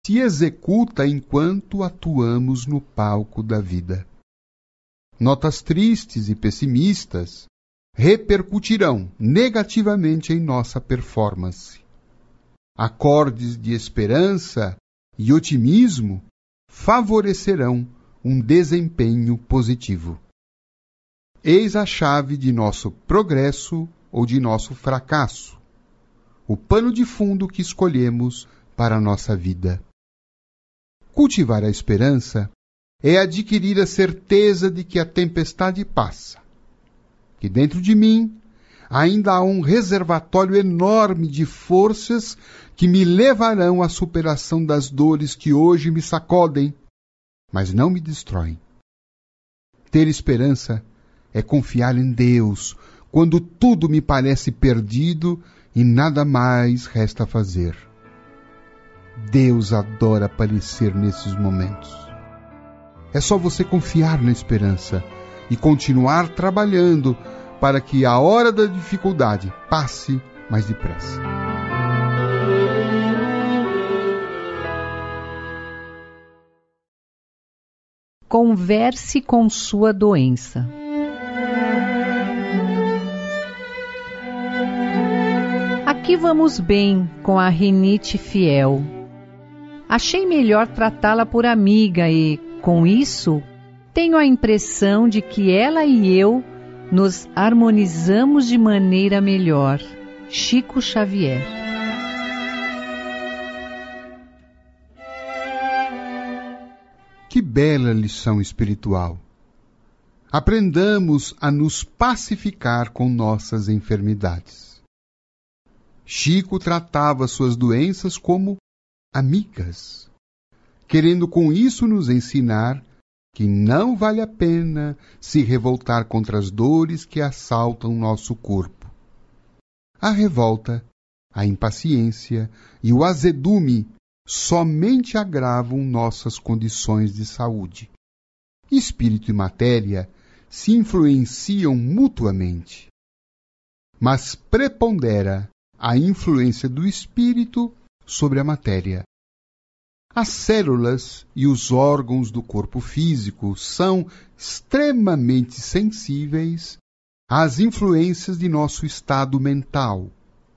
se executa enquanto atuamos no palco da vida. Notas tristes e pessimistas repercutirão negativamente em nossa performance. Acordes de esperança e otimismo favorecerão um desempenho positivo. Eis a chave de nosso progresso ou de nosso fracasso, o pano de fundo que escolhemos para a nossa vida. Cultivar a esperança é adquirir a certeza de que a tempestade passa, que dentro de mim ainda há um reservatório enorme de forças que me levarão à superação das dores que hoje me sacodem, mas não me destroem. Ter esperança é confiar em Deus quando tudo me parece perdido e nada mais resta fazer. Deus adora aparecer nesses momentos. É só você confiar na esperança e continuar trabalhando para que a hora da dificuldade passe mais depressa. Converse com sua doença. Aqui vamos bem com a rinite fiel. Achei melhor tratá-la por amiga e, com isso, tenho a impressão de que ela e eu nos harmonizamos de maneira melhor. Chico Xavier. Que bela lição espiritual! Aprendamos a nos pacificar com nossas enfermidades. Chico tratava suas doenças como amigas, querendo com isso nos ensinar que não vale a pena se revoltar contra as dores que assaltam nosso corpo. A revolta, a impaciência e o azedume somente agravam nossas condições de saúde. Espírito e matéria se influenciam mutuamente, mas prepondera a influência do espírito sobre a matéria. As células e os órgãos do corpo físico são extremamente sensíveis às influências de nosso estado mental.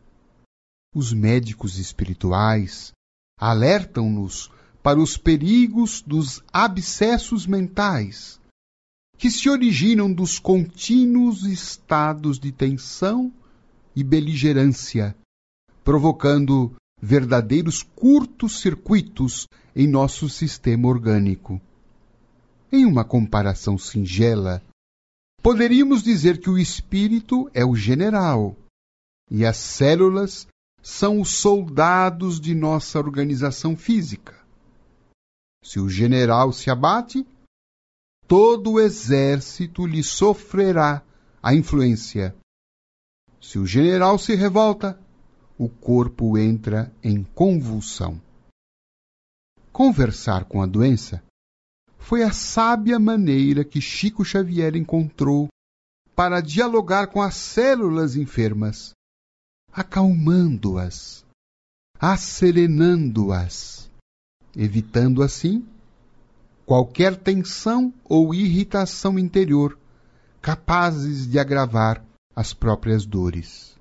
Os médicos espirituais alertam-nos para os perigos dos abscessos mentais, que se originam dos contínuos estados de tensão e beligerância, provocando verdadeiros curtos-circuitos em nosso sistema orgânico. Em uma comparação singela, poderíamos dizer que o espírito é o general e as células são os soldados de nossa organização física. Se o general se abate, todo o exército lhe sofrerá a influência. Se o general se revolta, o corpo entra em convulsão. Conversar com a doença foi a sábia maneira que Chico Xavier encontrou para dialogar com as células enfermas, acalmando-as, asserenando-as, evitando assim qualquer tensão ou irritação interior capazes de agravar as próprias dores.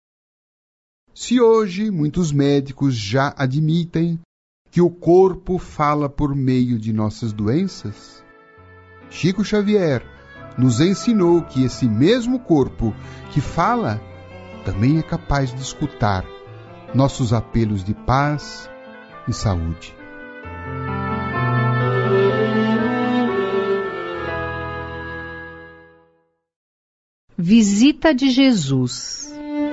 Se hoje muitos médicos já admitem que o corpo fala por meio de nossas doenças, Chico Xavier nos ensinou que esse mesmo corpo que fala também é capaz de escutar nossos apelos de paz e saúde. Visita de Jesus.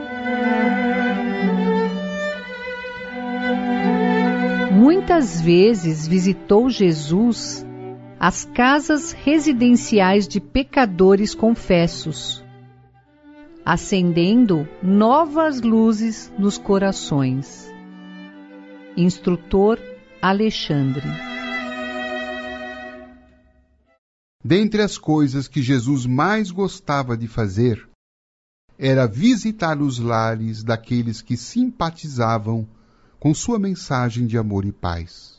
Muitas vezes visitou Jesus as casas residenciais de pecadores confessos, acendendo novas luzes nos corações. Instrutor Alexandre. Dentre as coisas que Jesus mais gostava de fazer, era visitar os lares daqueles que simpatizavam com sua mensagem de amor e paz.